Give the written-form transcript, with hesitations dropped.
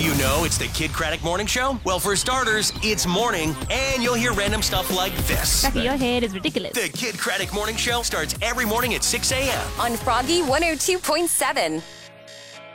you know it's the Kid Craddock Morning Show? Well, for starters, it's morning, and you'll hear random stuff like this. Becky, your head is ridiculous. The Kid Craddock Morning Show starts every morning at 6 a.m. on Froggy 102.7.